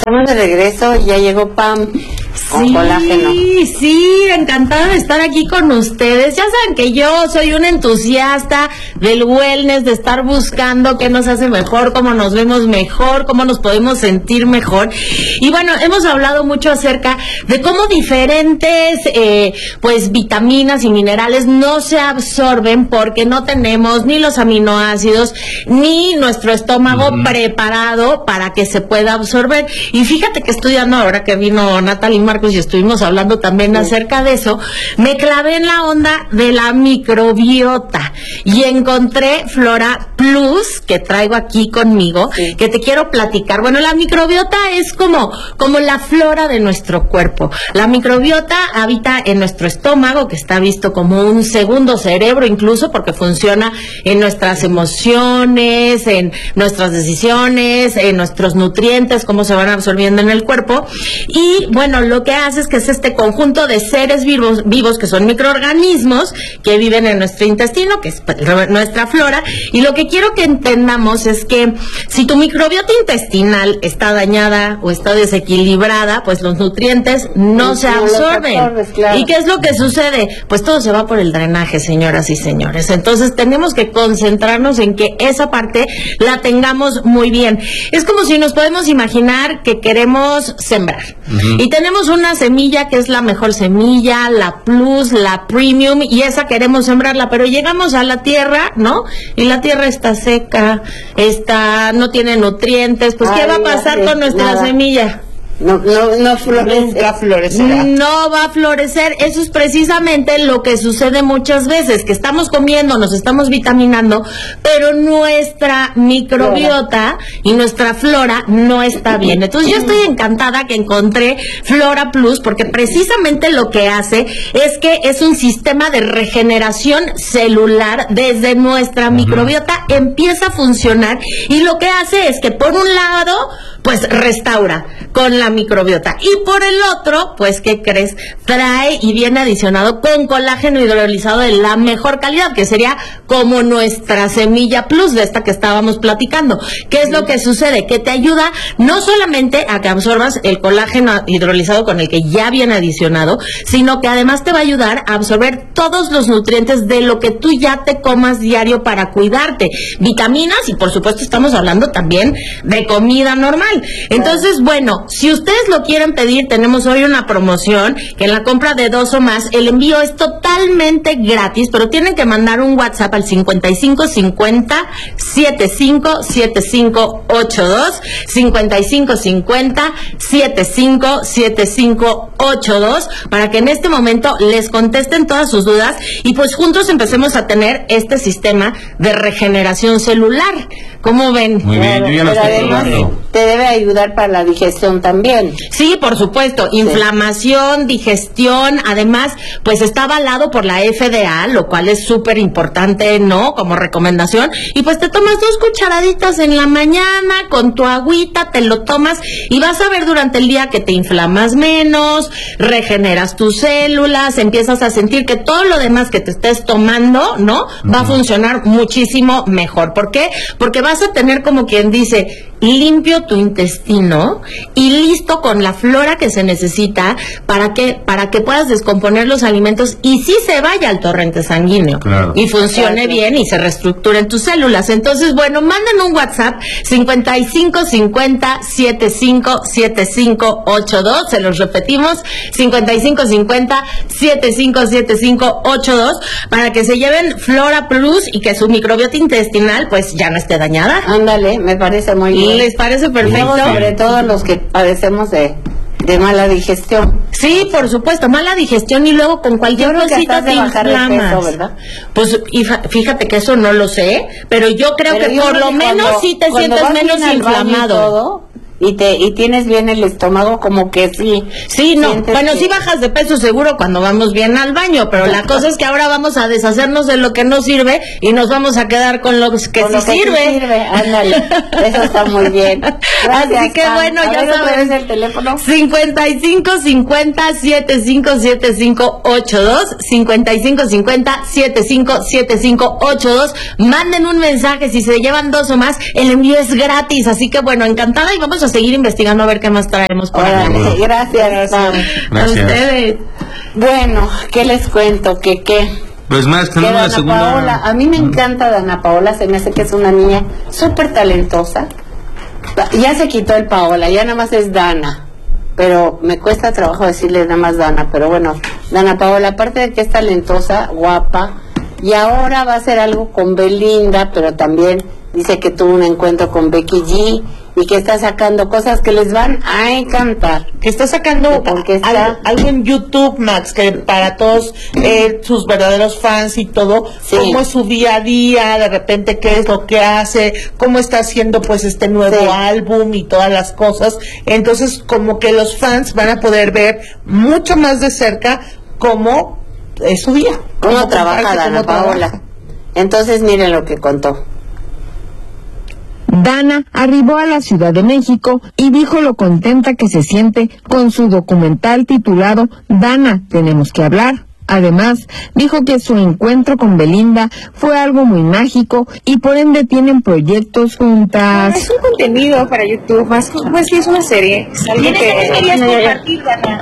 Estamos de regreso, ya llegó Pam con colágeno. Sí, encantada de estar aquí con ustedes. Ya saben que yo soy una entusiasta del wellness, de estar buscando qué nos hace mejor, cómo nos vemos mejor, cómo nos podemos sentir mejor. Y bueno, hemos hablado mucho acerca de cómo diferentes pues vitaminas y minerales no se absorben porque no tenemos ni los aminoácidos ni nuestro estómago preparado para que se pueda absorber. Y fíjate que estudiando, ahora que vino Natalie Marcos y estuvimos hablando también acerca de eso, me clavé en la onda de la microbiota y encontré Flora Plus, que traigo aquí conmigo, que te quiero platicar. Bueno, la microbiota es como la flora de nuestro cuerpo. La microbiota habita en nuestro estómago, que está visto como un segundo cerebro incluso, porque funciona en nuestras emociones, en nuestras decisiones, en nuestros nutrientes, cómo se van absorbiendo en el cuerpo. Y bueno, lo que hace es que es este conjunto de seres vivos que son microorganismos que viven en nuestro intestino, que es nuestra flora. Y lo que quiero que entendamos es que si tu microbiota intestinal está dañada o está desequilibrada, pues los nutrientes no se absorben. ¿Y qué es lo que sucede? Pues todo se va por el drenaje, señoras y señores. Entonces tenemos que concentrarnos en que esa parte la tengamos muy bien. Es como si nos podemos imaginar que queremos sembrar. Y tenemos una semilla que es la mejor semilla, la Plus, la Premium, y esa queremos sembrarla, pero llegamos a la tierra, ¿no? Y la tierra está seca, no tiene nutrientes, pues ¿qué va a pasar con nuestra semilla? No florece. Nunca florecerá. No va a florecer. Eso es precisamente lo que sucede muchas veces, que estamos comiendo, nos estamos vitaminando, pero nuestra microbiota y nuestra flora no está bien. Entonces yo estoy encantada que encontré Flora Plus, porque precisamente lo que hace es que es un sistema de regeneración celular desde nuestra microbiota, empieza a funcionar, y lo que hace es que por un lado pues restaura con la microbiota, y por el otro, pues, ¿qué crees? Trae y viene adicionado con colágeno hidrolizado de la mejor calidad, que sería como nuestra semilla Plus, de esta que estábamos platicando. ¿Qué es lo que sucede? Que te ayuda no solamente a que absorbas el colágeno hidrolizado con el que ya viene adicionado, sino que además te va a ayudar a absorber todos los nutrientes de lo que tú ya te comas diario para cuidarte. Vitaminas, y por supuesto estamos hablando también de comida normal. Entonces, bueno, si ustedes lo quieren pedir, tenemos hoy una promoción que en la compra de 2 o más, el envío es totalmente gratis, pero tienen que mandar un WhatsApp al 5550-757582, 5550-757582, para que en este momento les contesten todas sus dudas y pues juntos empecemos a tener este sistema de regeneración celular. ¿Cómo ven? Muy bien, yo ya lo estoy probando. Te debe ayudar para la digestión también. Sí, por supuesto, inflamación, digestión, además, pues está avalado por la FDA, lo cual es súper importante, ¿no? Como recomendación, y pues te tomas 2 cucharaditas en la mañana con tu agüita, te lo tomas y vas a ver durante el día que te inflamas menos, regeneras tus células, empiezas a sentir que todo lo demás que te estés tomando, ¿no? Va a funcionar muchísimo mejor. ¿Por qué? Porque vas a tener, como quien dice, limpio tu intestino y listo con la flora que se necesita para que puedas descomponer los alimentos y sí se vaya al torrente sanguíneo, claro, y funcione bien y se reestructuren tus células. Entonces, bueno, manden un WhatsApp 5550-757582, se los repetimos, 5550-757582, para que se lleven Flora Plus y que su microbiota intestinal pues ya no esté dañada. Ándale, me parece muy bien. ¿Les parece perfecto? Sobre todo los que padecemos de mala digestión. Sí, por supuesto, mala digestión, y luego con cualquier cosita te inflamas. ¿Verdad? Pues fíjate que eso no lo sé, pero yo creo que por lo menos sí te sientes menos inflamado. Y tienes bien el estómago, como que sí. Sí, no, bueno, sí bajas de peso seguro cuando vamos bien al baño, pero la cosa es que ahora vamos a deshacernos de lo que no sirve y nos vamos a quedar con lo que sí sirve. Ándale, eso está muy bien. Gracias, así que bueno, ya sabes, el teléfono 5550-757582, 5550-757582. Manden un mensaje, si se llevan 2 o más, el envío es gratis, así que bueno, encantada, y vamos a a seguir investigando a ver qué más traemos por Órale, aquí. gracias. Pam. A ustedes. Bueno, ¿qué les cuento? ¿Qué? Pues más, Que tenemos la Dana segunda. Paola, a mí me encanta Dana Paola, se me hace que es una niña súper talentosa. Ya se quitó el Paola, ya nada más es Dana. Pero me cuesta trabajo decirle nada más Dana, pero bueno, Dana Paola, aparte de que es talentosa, guapa, y ahora va a hacer algo con Belinda, pero también dice que tuvo un encuentro con Becky G y que está sacando cosas que les van a encantar. Que está sacando Porque está- algo en YouTube, Max, que para todos sus verdaderos fans y todo, Sí. cómo es su día a día, de repente qué es lo que hace, cómo está haciendo pues este nuevo Sí. álbum y todas las cosas. Entonces, como que los fans van a poder ver mucho más de cerca cómo es su día. ¿Cómo trabaja comparte, Dana cómo trabaja. Paola? Entonces miren lo que contó. Dana arribó a la Ciudad de México y dijo lo contenta que se siente con su documental titulado Dana, tenemos que hablar. Además, dijo que su encuentro con Belinda fue algo muy mágico y por ende tienen proyectos juntas. Es un contenido para YouTube, más pues sí es una serie, es algo que querías compartir, Dana.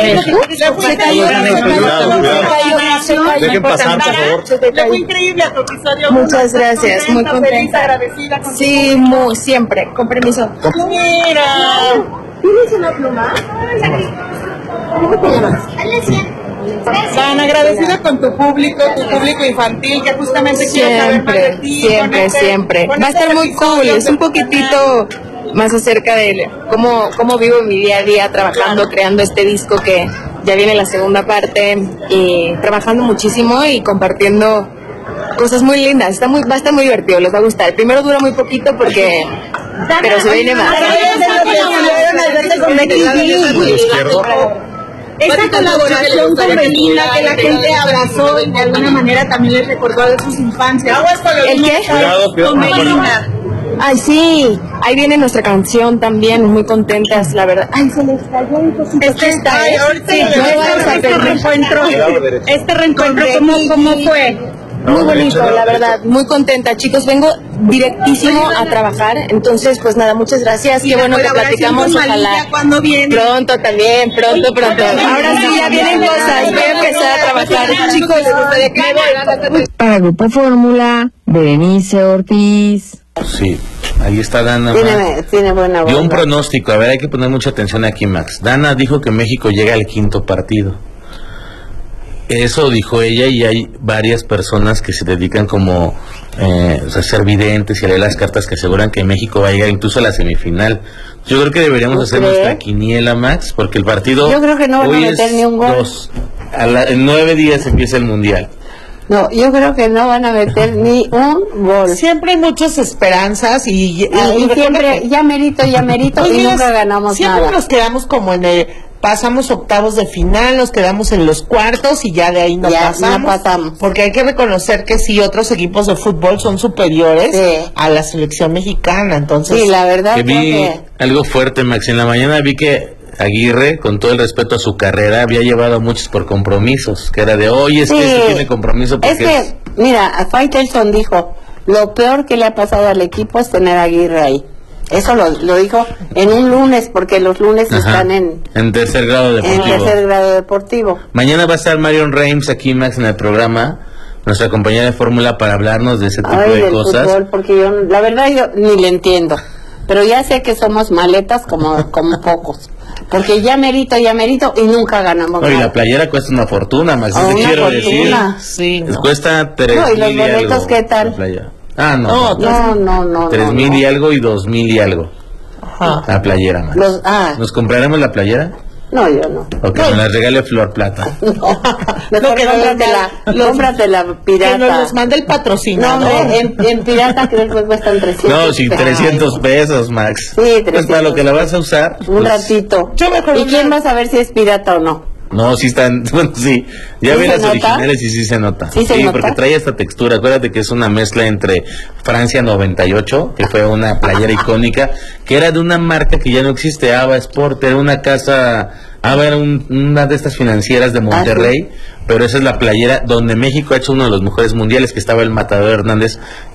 Dejen pasar, por favor. Fue increíble a tu episodio. Muchas gracias, muy Feliz, contenta. agradecida con Sí, muy, siempre, con permiso. Mira. ¿Tienes una pluma? ¿Cómo te llamas? Tan agradecida con tu público infantil, que justamente quiere saber más de ti. Siempre. con Va a estar este muy cool, episodio es un poquitito más acerca de cómo vivo mi día a día trabajando, creando este disco que ya viene la segunda parte y trabajando muchísimo y compartiendo cosas muy lindas. Va a estar muy divertido, les va a gustar. El primero dura muy poquito pero se viene más. Esta colaboración con Belinda que la gente abrazó y de alguna manera también les recordó de sus infancias. ¿El qué? Cuidado, Con Belinda. Ay, sí. Ahí viene nuestra canción también, muy contentas, la verdad. Ay, se les cayó un poquito. Este reencuentro, ¿cómo fue? Muy bonito, la verdad, muy contenta. Chicos, vengo directísimo a trabajar, entonces pues nada, muchas gracias. Qué bueno que platicamos, ojalá. ¿Cuándo viene? Pronto también, pronto. Ahora sí, ya vienen cosas, voy a empezar a trabajar. Chicos, me voy. Para Grupo Fórmula, Berenice Ortiz. Sí, ahí está Dana. Tiene buena voz. Dio un pronóstico, a ver, hay que poner mucha atención aquí, Max. Dana dijo que México llega al 5º partido. Eso dijo ella, y hay varias personas que se dedican como a ser videntes y a leer las cartas que aseguran que México va a llegar incluso a la semifinal. Yo creo que deberíamos hacer nuestra quiniela, Max, porque el partido Yo creo que no van a hoy meter es ni un gol. 2. En 9 días empieza el Mundial. No, yo creo que no van a meter ni un gol. Siempre hay muchas esperanzas y Siempre, ya merito, Pues y mira, nunca ganamos siempre nada. nos quedamos como pasamos octavos de final, nos quedamos en los cuartos y ya de ahí no Ya, pasamos. no pasamos. Porque hay que reconocer que sí, otros equipos de fútbol son superiores Sí. a la selección mexicana, entonces... Sí, la verdad Que creo vi que... algo fuerte, Max. En la mañana vi que Aguirre, con todo el respeto a su carrera, había llevado a muchos por compromisos, que era de, oye, es que Sí. este tiene compromiso porque Es que, mira, Faitelson dijo, lo peor que le ha pasado al equipo es tener a Aguirre ahí. Eso lo dijo en un lunes, porque los lunes Ajá, están en tercer grado deportivo. tercer grado deportivo. Mañana va a estar Marion Reims aquí, Max, en el programa, nuestra compañera de fórmula, para hablarnos de ese tipo Ay, de del cosas. fútbol, porque yo, la verdad, yo ni le entiendo. Pero ya sé que somos maletas como pocos. Porque ya merito, y nunca ganamos No, y nada. la playera cuesta una fortuna, Max, Ah, te una quiero fortuna. decir. Sí, no. Cuesta 3,000 No, ¿y los boletos algo, qué tal? la playera. Ah, no. No. 3,000 no. y algo y 2,000 y algo. Ajá. La playera, Max. ¿Nos compraremos la playera? No, yo no. O que me la regale Flor Plata. Mejor que cómpratela Que pirata. nos los mande el No, patrocinador. hombre, en pirata creo que cuestan 300. No, si 300 pesos, Max. Sí, 300. Pues para lo que la vas a usar. Un pues, ratito. Yo mejor ¿Y una- quién va a saber si es pirata o no? No, sí están, bueno, sí. Ya ¿Sí vi se las nota? originales y sí se nota. ¿Sí se nota? porque trae esta textura. Acuérdate que es una mezcla entre Francia 98, que fue una playera icónica, que era de una marca que ya no existe, Ava Sport, era una casa, Ava era una de estas financieras de Monterrey, pero esa es la playera donde México ha hecho uno de los mejores mundiales, que estaba el Matador Hernández,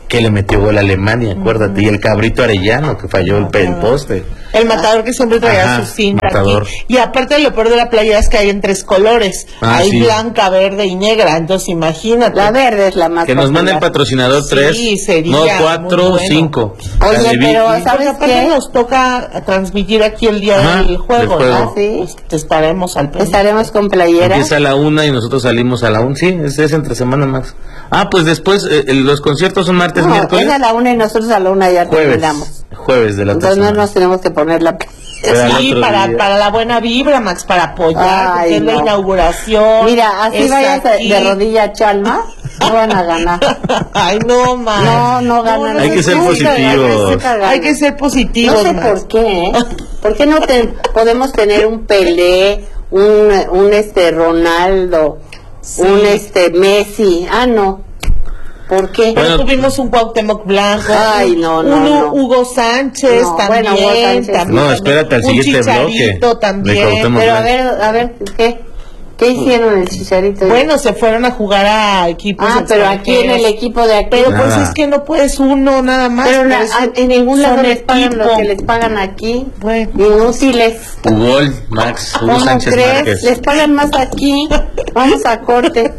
que le metió gol a Alemania, acuérdate, y el Cabrito Arellano, que falló el poste. El matador que siempre traía su cinta aquí. Y aparte lo peor de la playa es que hay en 3 colores. Hay blanca, verde y negra. Entonces imagínate. La verde es la más que popular. Nos manda el patrocinador 3, no 4, 5. Oye, pero ¿sabes aparte nos toca transmitir aquí el día del juego, ¿no? Sí. Pues te estaremos al pendiente. Estaremos con playera. Empieza a la 1 y nosotros salimos a la 1. Sí, es entre semana, Max. Pues después los conciertos son martes, miércoles. Es a la 1 y nosotros a la 1 ya terminamos. Jueves de la otra semana. Entonces no nos tenemos que poner la... Sí, para la buena vibra, Max, para apoyar, porque es la inauguración. Mira, así vayas de rodilla a Chalma, no van a ganar. Ay, no, Max. No ganan. Hay que ser positivos. Hay que ser positivos, No sé por qué, ¿Por qué no podemos tener un Pelé, un Ronaldo, un Messi? No. ¿Por qué? Bueno, tuvimos un Cuauhtémoc Blanco. Ay, no. Hugo Sánchez también. Bueno, Hugo Sánchez. No, espérate al siguiente bloque. También. Pero a ver, ¿qué hicieron el Chicharito? Bueno, se fueron a jugar a equipos. Pero aquí en el equipo de aquí. Pero pues es que no puedes uno nada más. Pero en ningún lado les pagan lo que les pagan aquí. Bueno. Inútiles. Hugo Sánchez Márquez. Les pagan más aquí. Vamos a corte.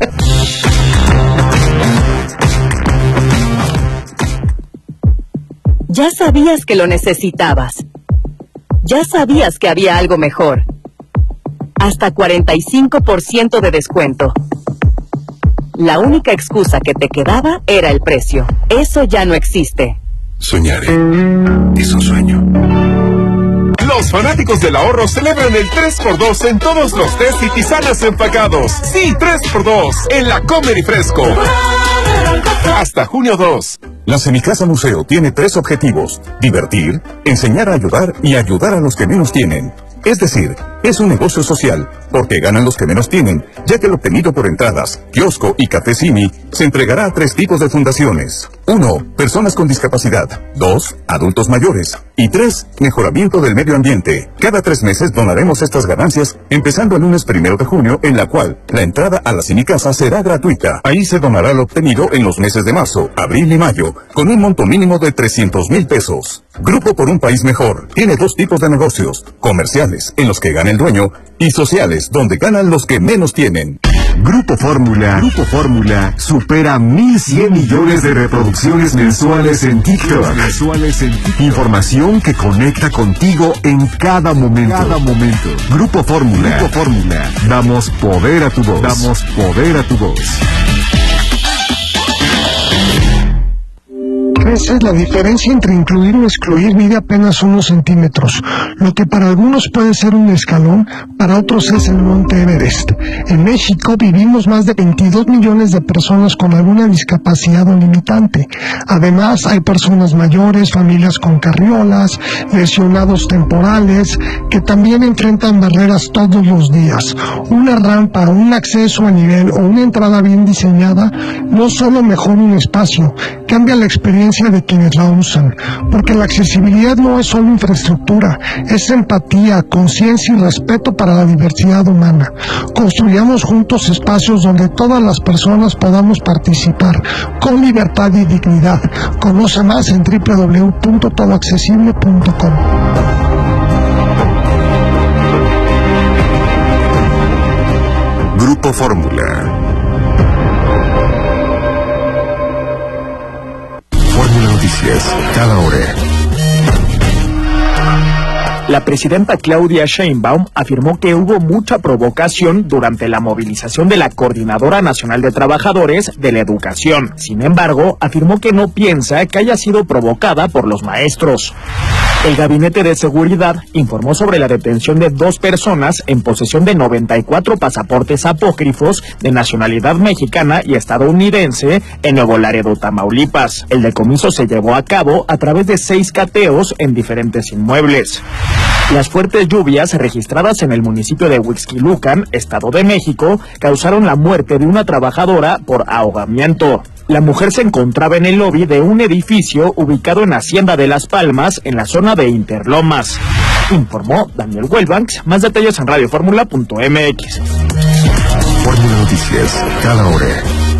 Ya sabías que lo necesitabas. Ya sabías que había algo mejor. Hasta 45% de descuento. La única excusa que te quedaba era el precio. Eso ya no existe. Soñaré. Es un sueño. Los fanáticos del ahorro celebran el 3x2 en todos los tés y tisanas empacados. Sí, 3x2 en la Comer y Fresco. Hasta junio 2. La Semicasa Museo tiene 3 objetivos: divertir, enseñar a ayudar y ayudar a los que menos tienen. Es decir, es un negocio social, porque ganan los que menos tienen, ya que lo obtenido por entradas, kiosco y café Simi se entregará a 3 tipos de fundaciones. 1. Personas con discapacidad. 2. Adultos mayores. Y 3. Mejoramiento del medio ambiente. Cada 3 meses donaremos estas ganancias, empezando el lunes 1 de junio, en la cual la entrada a la Semicasa será gratuita. Ahí se donará lo obtenido en los meses de marzo, abril y mayo, con un monto mínimo de 300,000 pesos. Grupo por un País Mejor tiene 2 tipos de negocios: comerciales, en los que gana el dueño, y sociales, donde ganan los que menos tienen. Grupo Fórmula supera 1,100 millones de reproducciones mensuales en TikTok. Información que conecta contigo en cada momento. Grupo Fórmula. Damos poder a tu voz. Esa es la diferencia entre incluir o excluir mide apenas unos centímetros. Lo que para algunos puede ser un escalón, para otros es el Monte Everest. En México vivimos más de 22 millones de personas con alguna discapacidad o limitante. Además, hay personas mayores, familias con carriolas, lesionados temporales, que también enfrentan barreras todos los días. Una rampa, un acceso a nivel o una entrada bien diseñada no solo mejora un espacio, cambia la experiencia de quienes la usan, porque la accesibilidad no es solo infraestructura, es empatía, conciencia y respeto para la diversidad humana. Construyamos juntos espacios donde todas las personas podamos participar con libertad y dignidad. Conoce más en www.todoaccesible.com. Grupo Fórmula. Fórmula Noticias, cada hora. La presidenta Claudia Sheinbaum afirmó que hubo mucha provocación durante la movilización de la Coordinadora Nacional de Trabajadores de la Educación. Sin embargo, afirmó que no piensa que haya sido provocada por los maestros. El Gabinete de Seguridad informó sobre la detención de 2 personas en posesión de 94 pasaportes apócrifos de nacionalidad mexicana y estadounidense en Nuevo Laredo, Tamaulipas. El decomiso se llevó a cabo a través de 6 cateos en diferentes inmuebles. Las fuertes lluvias registradas en el municipio de Huixquilucan, Estado de México, causaron la muerte de una trabajadora por ahogamiento. La mujer se encontraba en el lobby de un edificio ubicado en Hacienda de Las Palmas, en la zona de Interlomas. Informó Daniel Huelbanks. Más detalles en radioformula.mx. Fórmula Noticias, cada hora.